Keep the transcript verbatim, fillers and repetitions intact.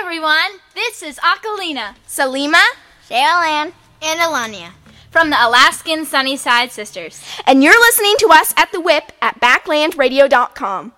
everyone. This is Akalina, Salima, Cheryl Ann, and Alania from the Alaskan Sunnyside Sisters. And you're listening to us at The Whip at backland radio dot com.